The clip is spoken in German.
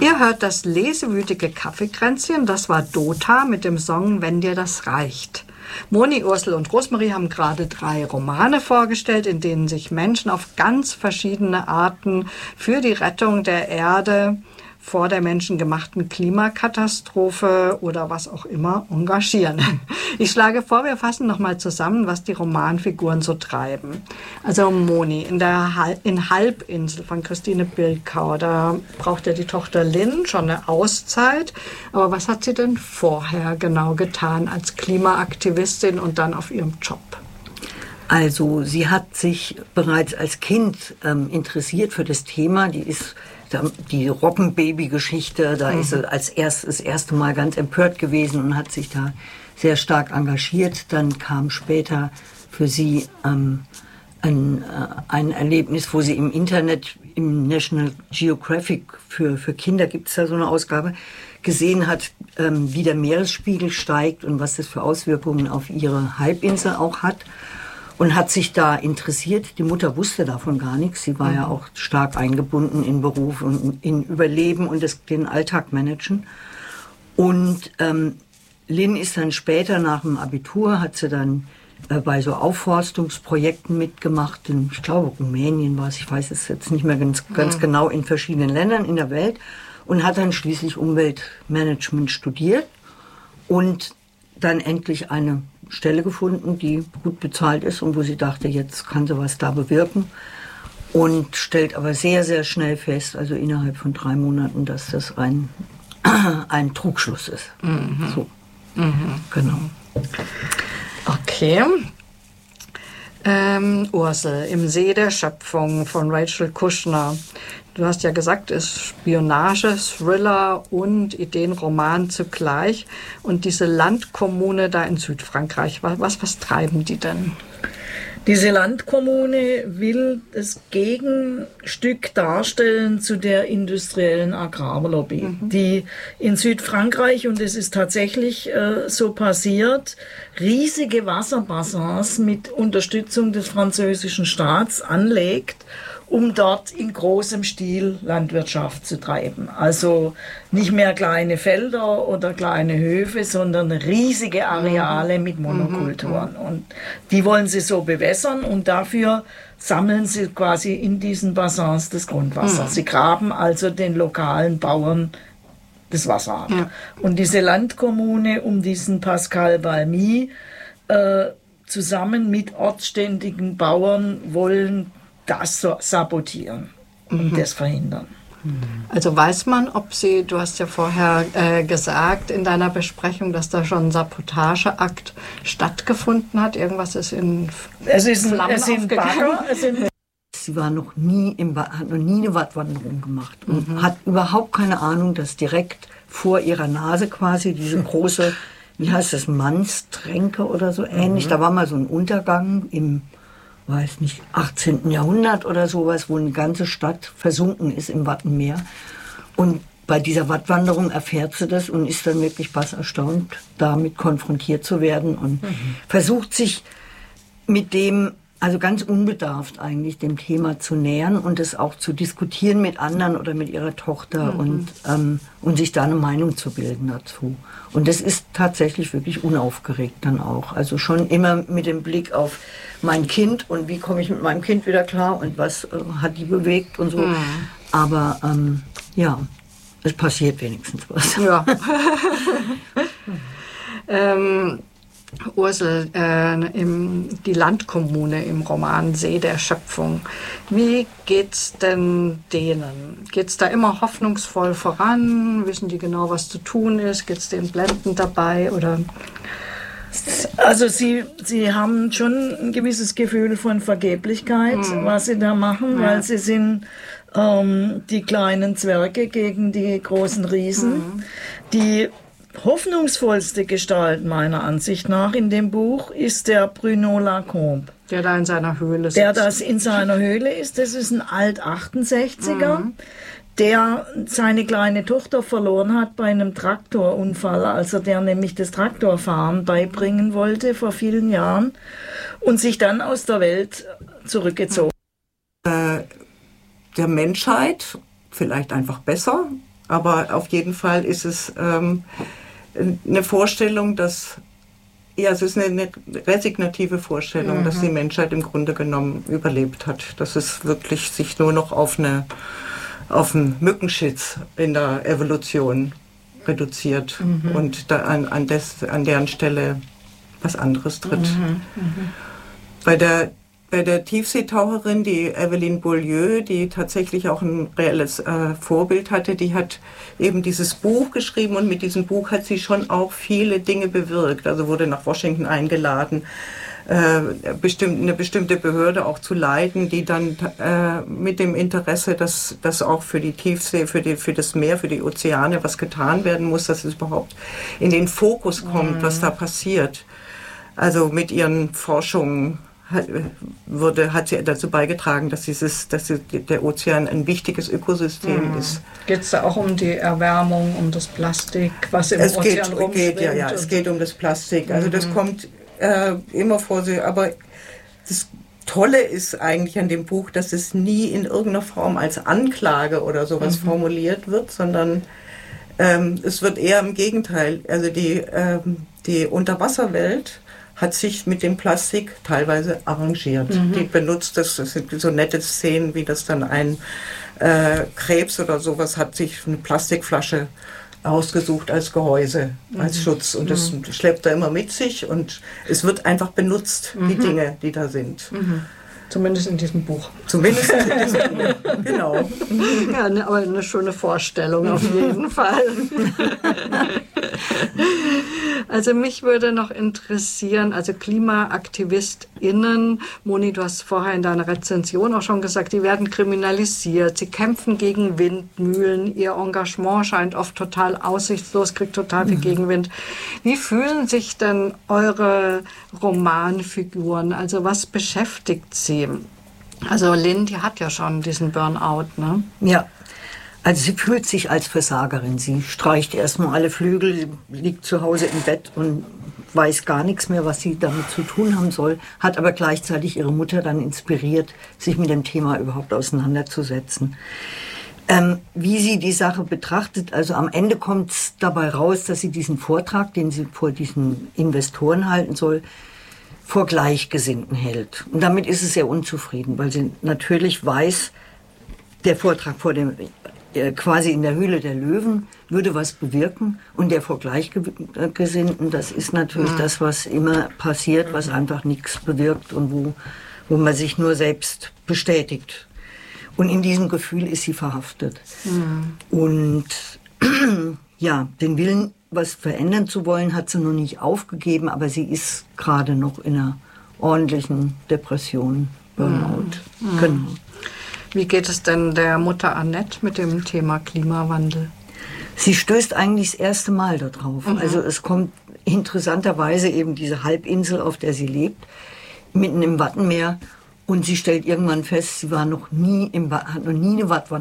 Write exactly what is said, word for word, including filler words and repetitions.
Ihr hört das lesewütige Kaffeekränzchen, das war Dota mit dem Song Wenn dir das reicht. Moni, Ursel und Rosemarie haben gerade drei Romane vorgestellt, in denen sich Menschen auf ganz verschiedene Arten für die Rettung der Erde vor der menschengemachten Klimakatastrophe oder was auch immer engagieren. Ich schlage vor, wir fassen nochmal zusammen, was die Romanfiguren so treiben. Also Moni in der Hal- in Halbinsel von Christine Bilkau, da braucht ja die Tochter Lynn schon eine Auszeit. Aber was hat sie denn vorher genau getan als Klimaaktivistin und dann auf ihrem Job? Also sie hat sich bereits als Kind ähm, interessiert für das Thema. Die ist die Robbenbaby-Geschichte, da mhm. ist sie als erst, das erste Mal ganz empört gewesen und hat sich da sehr stark engagiert. Dann kam später für sie ähm, ein, äh, ein Erlebnis, wo sie im Internet, im National Geographic für, für Kinder gibt es da so eine Ausgabe, gesehen hat, ähm, wie der Meeresspiegel steigt und was das für Auswirkungen auf ihre Halbinsel auch hat. Und hat sich da interessiert. Die Mutter wusste davon gar nichts. Sie war mhm. ja auch stark eingebunden in Beruf und in Überleben und das, den Alltag managen. Und ähm, Lynn ist dann später nach dem Abitur, hat sie dann äh, bei so Aufforstungsprojekten mitgemacht. In, ich glaube, Rumänien war es, ich weiß es jetzt nicht mehr ganz, ganz mhm. genau, in verschiedenen Ländern in der Welt. Und hat dann schließlich Umweltmanagement studiert und dann endlich eine Stelle gefunden, die gut bezahlt ist und wo sie dachte, jetzt kann sie was da bewirken. Und stellt aber sehr, sehr schnell fest, also innerhalb von drei Monaten, dass das ein, ein Trugschluss ist. Mhm. So. Mhm. Genau. Okay. Ähm, Ursel, Im See der Schöpfung von Rachel Kushner. Du hast ja gesagt, es ist Spionage, Thriller und Ideenroman zugleich. Und diese Landkommune da in Südfrankreich, was, was treiben die denn? Diese Landkommune will das Gegenstück darstellen zu der industriellen Agrarlobby, mhm. die in Südfrankreich, und es ist tatsächlich äh, so passiert, riesige Wasserbassins mit Unterstützung des französischen Staats anlegt, um dort in großem Stil Landwirtschaft zu treiben. Also nicht mehr kleine Felder oder kleine Höfe, sondern riesige Areale mit Monokulturen. Und die wollen sie so bewässern und dafür sammeln sie quasi in diesen Bassins das Grundwasser. Sie graben also den lokalen Bauern das Wasser ab. Ja. Und diese Landkommune um diesen Pascal Balmy äh, zusammen mit ortsständigen Bauern wollen das sabotieren und mhm. das verhindern. Also weiß man, ob sie, du hast ja vorher äh, gesagt in deiner Besprechung, dass da schon ein Sabotageakt stattgefunden hat. Irgendwas ist in es ist ein, Flammen es sind Bagger, es sind Sie war noch nie, im, hat noch nie eine Wattwanderung gemacht und mhm. hat überhaupt keine Ahnung, dass direkt vor ihrer Nase quasi diese große, wie heißt das, Mannstränke oder so ähnlich, mhm. da war mal so ein Untergang im weiß nicht, achtzehnten Jahrhundert oder sowas, wo eine ganze Stadt versunken ist im Wattenmeer. Und bei dieser Wattwanderung erfährt sie das und ist dann wirklich fast erstaunt, damit konfrontiert zu werden und mhm. versucht sich mit dem, also ganz unbedarft eigentlich, dem Thema zu nähern und es auch zu diskutieren mit anderen oder mit ihrer Tochter mhm. und, ähm, und sich da eine Meinung zu bilden dazu. Und das ist tatsächlich wirklich unaufgeregt dann auch. Also schon immer mit dem Blick auf mein Kind und wie komme ich mit meinem Kind wieder klar und was äh, hat die bewegt und so. Mhm. Aber ähm, ja, es passiert wenigstens was. Ja. ähm, Ursel, äh, im, die Landkommune im Roman See der Schöpfung. Wie geht's denn denen? Geht's da immer hoffnungsvoll voran? Wissen die genau, was zu tun ist? Geht's denen blendend dabei? Oder? Also sie, sie haben schon ein gewisses Gefühl von Vergeblichkeit, mhm. was sie da machen, ja. weil sie sind ähm, die kleinen Zwerge gegen die großen Riesen, mhm. die hoffnungsvollste Gestalt meiner Ansicht nach in dem Buch ist der Bruno Lacombe. Der da in seiner Höhle sitzt. Der das in seiner Höhle ist. Das ist ein Alt-achtundsechziger, mhm. der seine kleine Tochter verloren hat bei einem Traktorunfall, also der nämlich das Traktorfahren beibringen wollte vor vielen Jahren und sich dann aus der Welt zurückgezogen. Äh, der Menschheit vielleicht einfach besser Aber auf jeden Fall ist es ähm, eine Vorstellung, dass, ja, es ist eine, eine resignative Vorstellung, mhm. dass die Menschheit im Grunde genommen überlebt hat. Dass es wirklich sich nur noch auf, eine, auf einen Mückenschitz in der Evolution reduziert mhm. und da an, an, des, an deren Stelle was anderes tritt. Mhm. Mhm. Bei der Bei der Tiefseetaucherin, die Evelyn Beaulieu, die tatsächlich auch ein reelles äh, Vorbild hatte, die hat eben dieses Buch geschrieben und mit diesem Buch hat sie schon auch viele Dinge bewirkt. Also wurde nach Washington eingeladen, äh, bestimmt, eine bestimmte Behörde auch zu leiten, die dann äh, mit dem Interesse, dass, dass auch für die Tiefsee, für, die, für das Meer, für die Ozeane was getan werden muss, dass es überhaupt in den Fokus kommt, mhm. was da passiert. Also mit ihren Forschungen Hat, wurde, hat sie dazu beigetragen, dass, dieses, dass der Ozean ein wichtiges Ökosystem mhm. ist. Geht es da auch um die Erwärmung, um das Plastik, was im es Ozean geht, rumschwimmt? Geht, ja, ja, es geht um das Plastik. Also mhm. das kommt äh, immer vor sich. Aber das Tolle ist eigentlich an dem Buch, dass es nie in irgendeiner Form als Anklage oder sowas mhm. formuliert wird, sondern ähm, es wird eher im Gegenteil. Also die, ähm, die Unterwasserwelt hat sich mit dem Plastik teilweise arrangiert. Mhm. Die benutzt das, das sind so nette Szenen, wie das dann ein äh, Krebs oder sowas hat sich eine Plastikflasche ausgesucht als Gehäuse, mhm. als Schutz. Und das mhm. schleppt er immer mit sich und es wird einfach benutzt, mhm. die Dinge, die da sind. Mhm. Zumindest in diesem Buch. Zumindest in diesem Buch, genau. Ja, ne, aber eine schöne Vorstellung auf jeden Fall. Also mich würde noch interessieren, also KlimaaktivistInnen, Moni, du hast vorher in deiner Rezension auch schon gesagt, die werden kriminalisiert, sie kämpfen gegen Windmühlen, ihr Engagement scheint oft total aussichtslos, kriegt total viel Gegenwind. Wie fühlen sich denn eure Romanfiguren? Also was beschäftigt sie? Also Lynn, die hat ja schon diesen Burnout, ne? Ja. Also sie fühlt sich als Versagerin. Sie streicht erstmal alle Flügel, liegt zu Hause im Bett und weiß gar nichts mehr, was sie damit zu tun haben soll, hat aber gleichzeitig ihre Mutter dann inspiriert, sich mit dem Thema überhaupt auseinanderzusetzen. Ähm, wie sie die Sache betrachtet, also am Ende kommt es dabei raus, dass sie diesen Vortrag, den sie vor diesen Investoren halten soll, vor Gleichgesinnten hält. Und damit ist sie sehr unzufrieden, weil sie natürlich weiß, der Vortrag vor dem quasi in der Höhle der Löwen würde was bewirken und der vor Gleichgesinnten, das ist natürlich mhm. das, was immer passiert, was einfach nichts bewirkt und wo, wo man sich nur selbst bestätigt. Und in diesem Gefühl ist sie verhaftet. Mhm. Und ja, den Willen, was verändern zu wollen, hat sie noch nicht aufgegeben, aber sie ist gerade noch in einer ordentlichen Depression, Burnout. Mhm. Genau. Wie geht es denn der Mutter Annette mit dem Thema Klimawandel? Sie stößt eigentlich das erste Mal darauf. Mhm. Also es kommt interessanterweise eben diese Halbinsel, auf der sie lebt, mitten im Wattenmeer. Und sie stellt irgendwann fest, sie war noch nie im, hat noch nie eine Watt